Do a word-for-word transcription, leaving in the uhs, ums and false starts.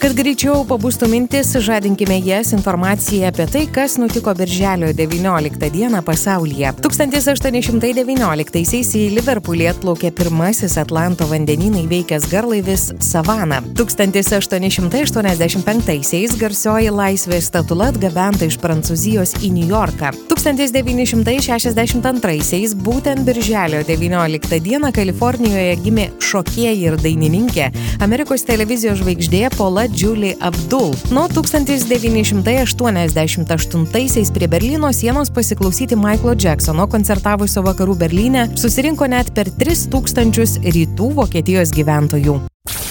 Kad greičiau pabūstų mintis, žadinkime jas informaciją apie tai, kas nutiko birželio devynioliktą dieną pasaulyje. tūkstantis aštuoni šimtai devynioliktaisiais į Liverpulį atplaukė pirmasis Atlanto vandenyną įveikęs garlaivis Savana. tūkstantis aštuoni šimtai aštuoniasdešimt penktaisiais garsioji laisvės statula atgabenta iš Prancūzijos į Niujorką. tūkstantis devyni šimtai šešiasdešimt antraisiais būtent birželio devynioliktą dieną Kalifornijoje gimė šokėja ir dainininkė, Amerikos televizijos žvaigždė Paula Julie Abdul. Nuo tūkstantis devyni šimtai aštuoniasdešimt aštuntaisiais prie Berlyno sienos pasiklausyti Michaelo Jacksono koncertavusio vakarų Berlyne susirinko net per tris tūkstančius rytų Vokietijos gyventojų.